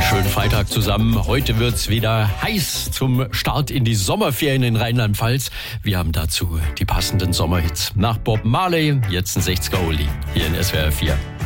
Schönen Freitag zusammen. Heute wird's wieder heiß zum Start in die Sommerferien in Rheinland-Pfalz. Wir haben dazu die passenden Sommerhits. Nach Bob Marley, jetzt ein 60er Oldie hier in SWR 4.